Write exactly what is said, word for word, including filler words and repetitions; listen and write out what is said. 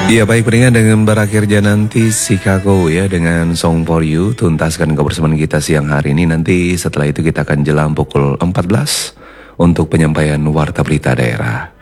Iya baik pendengar, dengan berakhirnya nanti Chicago ya dengan Song For You, tuntaskan kebersamaan kita siang hari ini. Nanti setelah itu kita akan jelang pukul empat belas untuk penyampaian Warta Berita Daerah.